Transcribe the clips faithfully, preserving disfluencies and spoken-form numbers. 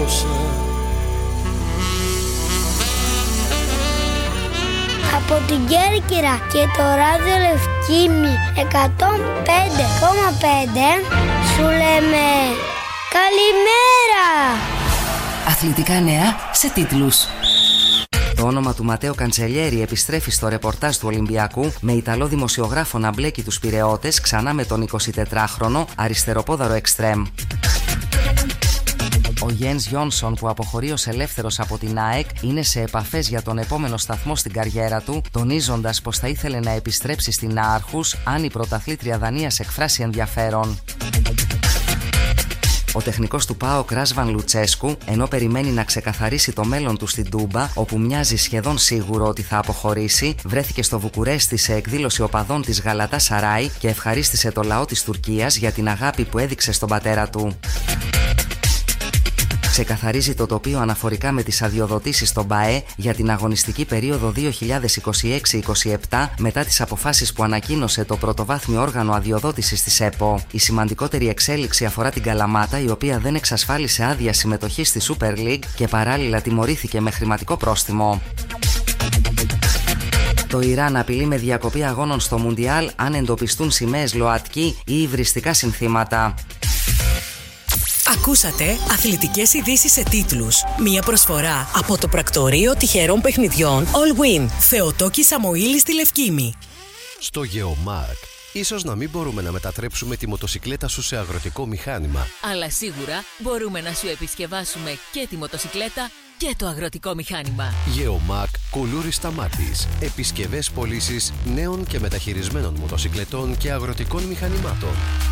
γλώσσα. Από την Κέρκυρα και το ράδιο Λευκήμι εκατόν πέντε κόμμα πέντε σου λέμε καλημέρα. Αθλητικά νέα σε τίτλους. Το όνομα του Ματέο Καντσελιέρη επιστρέφει στο ρεπορτάζ του Ολυμπιακού, με Ιταλό δημοσιογράφο να μπλέκει τους Πειραιώτες ξανά με τον εικοσιτετράχρονο αριστεροπόδαρο εξτρέμ. Ο Γιένς Γιόνσον, που αποχωρεί ως ελεύθερος από την ΑΕΚ, είναι σε επαφές για τον επόμενο σταθμό στην καριέρα του, τονίζοντας πως θα ήθελε να επιστρέψει στην Άρχους αν η πρωταθλήτρια Δανίας εκφράσει ενδιαφέρον. Ο τεχνικός του ΠΑΟΚ Ράσβαν Λουτσέσκου, ενώ περιμένει να ξεκαθαρίσει το μέλλον του στην Τούμπα, όπου μοιάζει σχεδόν σίγουρο ότι θα αποχωρήσει, βρέθηκε στο Βουκουρέστι σε εκδήλωση οπαδών της Γαλατά Σαράι και ευχαρίστησε το λαό της Τουρκίας για την αγάπη που έδειξε στον πατέρα του. Ξεκαθαρίζει το τοπίο αναφορικά με τις αδειοδοτήσεις στον ΠΑΕ για την αγωνιστική περίοδο δύο χιλιάδες είκοσι έξι είκοσι επτά μετά τις αποφάσεις που ανακοίνωσε το πρωτοβάθμιο όργανο αδειοδότησης της ΕΠΟ. Η σημαντικότερη εξέλιξη αφορά την Καλαμάτα, η οποία δεν εξασφάλισε άδεια συμμετοχή στη Super League και παράλληλα τιμωρήθηκε με χρηματικό πρόστιμο. Το Ιράν απειλεί με διακοπή αγώνων στο Μουντιάλ αν εντοπιστούν σημαίες ΛΟΑΤΚΙ ή υβριστικά συνθήματα. Ακούσατε αθλητικές ειδήσεις σε τίτλους. Μία προσφορά από το πρακτορείο τυχερών παιχνιδιών All Win. Θεοτόκη Σαμοήλη στη Λευκήμη. Στο Γεωμάρκ, ίσως να μην μπορούμε να μετατρέψουμε τη μοτοσικλέτα σου σε αγροτικό μηχάνημα. Αλλά σίγουρα μπορούμε να σου επισκευάσουμε και τη μοτοσικλέτα και το αγροτικό μηχάνημα. Γεωμάρκ Κουλούρης Σταμάτης. Επισκευές πωλήσεις νέων και μεταχειρισμένων μοτοσικλετών και αγροτικών μηχανημάτων.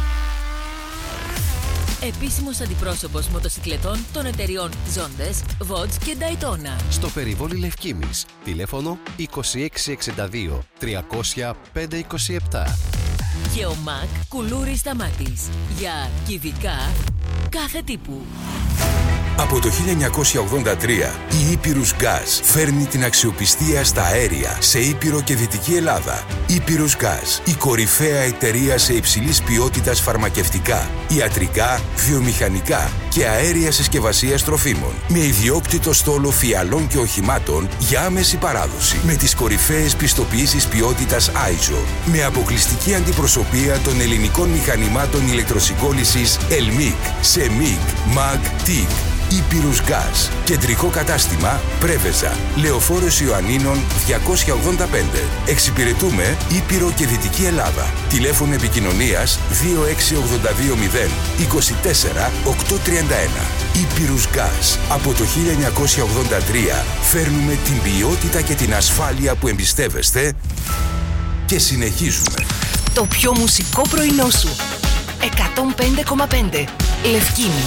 Επίσημος αντιπρόσωπος μοτοσικλετών των εταιριών Zondes, Vodz και Daytona. Στο περιβόλι Λευκήμης. Τηλέφωνο είκοσι έξι εξήντα δύο τριακόσια πέντε είκοσι επτά. Γεωμάκ Κουλούρης Σταμάτης. Για κυβικά κάθε τύπου. Από το χίλια εννιακόσια ογδόντα τρία η Ήπειρους Gas φέρνει την αξιοπιστία στα αέρια σε Ήπειρο και Δυτική Ελλάδα. Ήπειρους Gas, η κορυφαία εταιρεία σε υψηλής ποιότητας φαρμακευτικά, ιατρικά, βιομηχανικά και αέρια συσκευασίας τροφίμων. Με ιδιόκτητο στόλο φιαλών και οχημάτων για άμεση παράδοση. Με τις κορυφαίες πιστοποιήσεις ποιότητας άιζο. Με αποκλειστική αντιπροσωπεία των ελληνικών μηχανημάτων ηλεκτροσυγκόλλησης Ελμίκ, Σεμίκ, Μαγ, Τικ. Ήπειρους Gas. Κεντρικό κατάστημα Πρέβεζα. Λεωφόρος Ιωαννίνων διακόσια ογδόντα πέντε. Εξυπηρετούμε Ήπειρο και Δυτική Ελλάδα. Τηλέφωνο επικοινωνίας δύο έξι ογδόντα δύο μηδέν είκοσι τέσσερα οκτακόσια τριάντα ένα. Ήπειρους Gas. Από το χίλια εννιακόσια ογδόντα τρία φέρνουμε την ποιότητα και την ασφάλεια που εμπιστεύεστε και συνεχίζουμε. Το πιο μουσικό πρωινό σου. εκατόν πέντε κόμμα πέντε Λευκήμη.